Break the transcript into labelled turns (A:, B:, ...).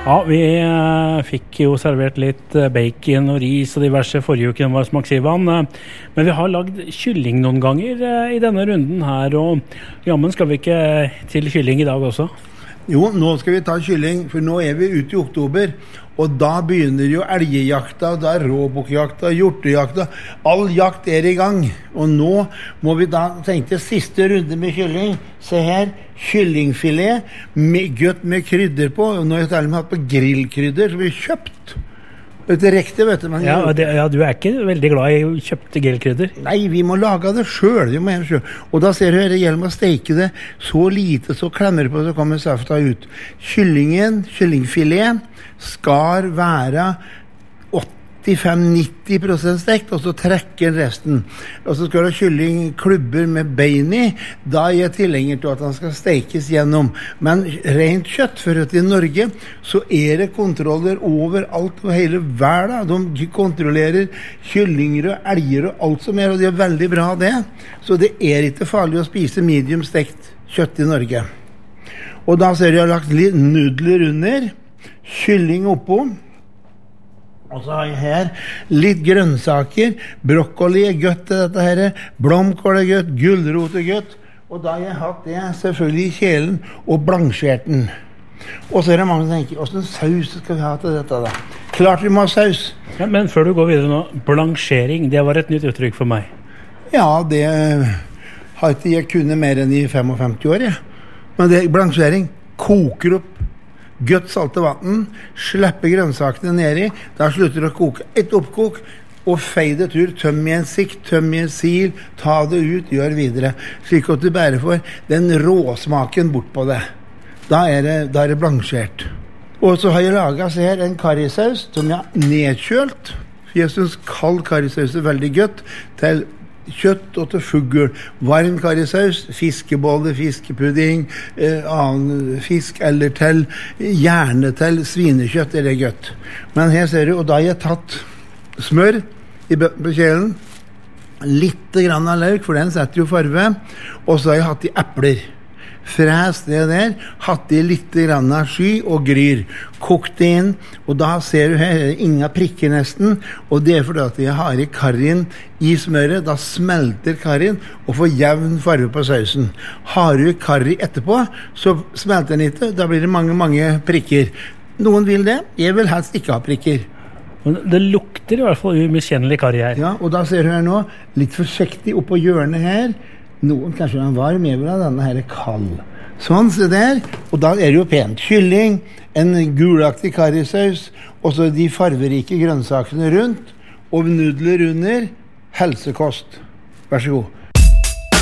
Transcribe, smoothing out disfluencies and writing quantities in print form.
A: Ja, vi fikk jo servert litt bacon og ris og diverse forrige uke, den var smaksivan. Men vi har lagd kylling noen ganger i denne runden her, og jammen skal vi ikke til kylling i dag også?
B: Jo, nå skal vi ta kylling, for nå vi ute i oktober, og da begynner jo elgejakta, da råbukkjakta, hjortejakta, all jakt i gang. Og nå må vi da tenke siste runde med kylling. Se her, kyllingfilet, godt med krydder på, og nå har jeg til og med hatt på grillkrydder, som vi har kjøpt. Direkte, vet du.
A: Ja, du ikke veldig glad i kjøpte grillkrydder?
B: Nei, vi må lage det selv, Og da ser du her, det gjelder med å steke det så lite, så klemmer det på, så kommer safta ut. Kyllingfilet skal være 85-90% stekt, og så trekker resten. Og så skal du ha kyllingklubber med bein i, da jeg tilhenger til at den skal stekes gjennom. Men rent kjøtt, for at i Norge, så det kontroller overalt og hele verden. De kontrollerer kyllinger og elger og alt som og det veldig bra det. Så det ikke farlig å spise medium stekt kjøtt i Norge. Og da ser jeg har lagt litt nudler under, kylling oppå, og så har jeg her litt grønnsaker, brokkoli godt til dette her, blomkål godt, gulrot godt, og da har jeg hatt det selvfølgelig i kjelen og blankskjert den. Og så det mange som tenker, hvordan saus skal vi ha til dette da? Klart vi må ha saus.
A: Ja, men før du går videre nå, blankskjering, det var et nytt uttrykk for meg.
B: Ja, det har ikke jeg kunnet mer enn i 55 år, ja. Men det blankskjering koker opp godt salte vatten, slipper grønnsakene ned i, da slutter det å koke. Et oppkok, og fei det tur, tøm i en sikt, tøm i en sil, ta det ut, gjør videre, slik at du bare får den råsmaken bort på det. Da det blankskjert. Og så har jeg laget, se her, en karrisaus som jeg har nedkjølt. Jeg synes kald karrisaus veldig godt til kjøtt og til fugl, varm karrisaus, fiskebolle, fiskepudding, annen fisk eller til, gjerne til svinekjøtt det godt. Men her ser du, og da har jeg tatt smør på kjelen, litt grann av løk, for den setter jo farve, og så har jeg hatt i epler. Fræs det der, hatt i litt grann av sky og gryr, kokt det inn, og da ser du her, ingen prikker nesten, og det fordi at jeg har i karrien i smøret, da smelter karrien og får jevn farve på sausen. Har du karri etterpå, så smelter den ikke, da blir det mange prikker. Noen vil det, jeg vil helst ikke ha prikker.
A: Det lukter i hvert fall umiskjennelig karri her.
B: Ja, og da ser du her nå, litt forsiktig opp på hjørnet her, noen kanskje er varm, jeg vil ha denne her kald. Sånn, se der. Og da det jo pent. Kylling, en gulaktig karrisaus, og så de farverike grønnsakene rundt, og nudler under, helsekost. Vær så god.